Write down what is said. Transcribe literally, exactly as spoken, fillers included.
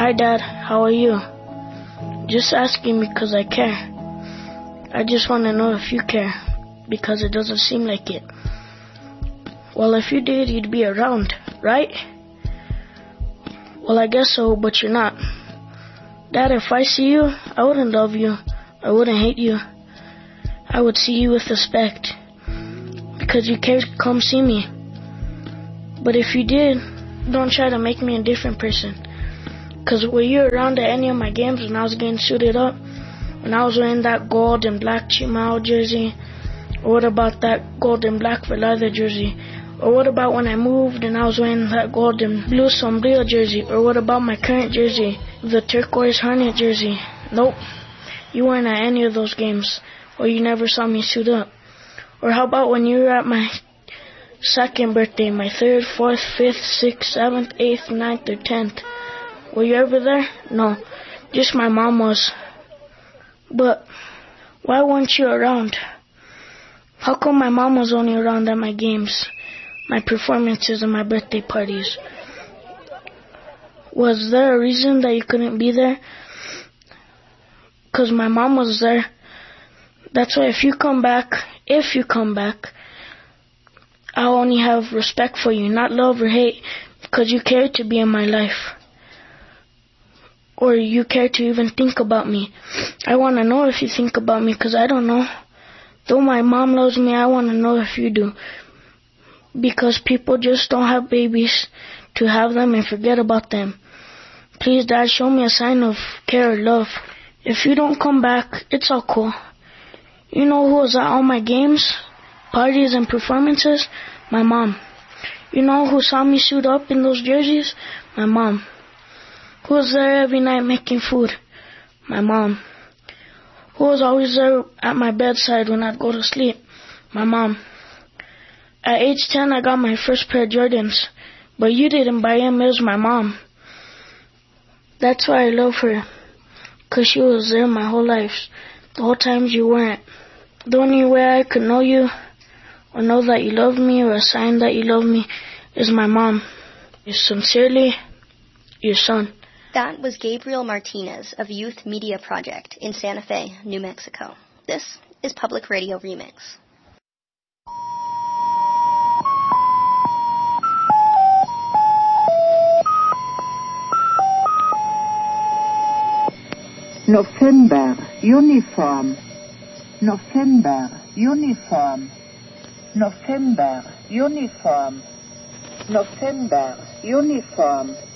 Hi, Dad. How are you? Just asking because I care. I just want to know if you care, because it doesn't seem like it. Well, if you did, you'd be around, right? Well, I guess so, but you're not. Dad, if I see you, I wouldn't love you. I wouldn't hate you. I would see you with respect, because you care to come see me. But if you did, don't try to make me a different person. Because were you around at any of my games when I was getting suited up? When I was wearing that gold and black Chimao jersey? Or what about that gold and black Velarde jersey? Or what about when I moved and I was wearing that gold and blue Sombrio jersey? Or what about my current jersey, the turquoise Hornet jersey? Nope, you weren't at any of those games. Or you never saw me suit up. Or how about when you were at my second birthday, my third, fourth, fifth, sixth, seventh, eighth, ninth, or tenth? Were you ever there? No, just my mom was. But why weren't you around? How come my mom was only around at my games, my performances, and my birthday parties? Was there a reason that you couldn't be there? 'Cause my mom was there. That's why if you come back, if you come back, I'll only have respect for you, not love or hate, because you care to be in my life. Or you care to even think about me. I want to know if you think about me, because I don't know. Though my mom loves me, I want to know if you do. Because people just don't have babies to have them and forget about them. Please, Dad, show me a sign of care or love. If you don't come back, it's all cool. You know who was at all my games, parties, and performances? My mom. You know who saw me suit up in those jerseys? My mom. Who was there every night making food? My mom. Who was always there at my bedside when I'd go to sleep? My mom. At age ten, I got my first pair of Jordans, but you didn't buy them. It was my mom. That's why I love her, 'cause she was there my whole life, the whole times you weren't. The only way I could know you, or know that you love me, or a sign that you love me, is my mom. Sincerely, your son. That was Gabriel Martinez of Youth Media Project in Santa Fe, New Mexico. This is Public Radio Remix. November, uniform. November, uniform. November, uniform. November, uniform.